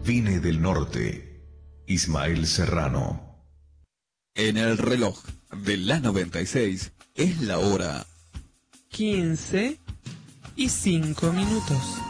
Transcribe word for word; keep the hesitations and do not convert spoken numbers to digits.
Vine del norte. Ismael Serrano. En el reloj de la noventa y seis es la hora quince y cinco minutos.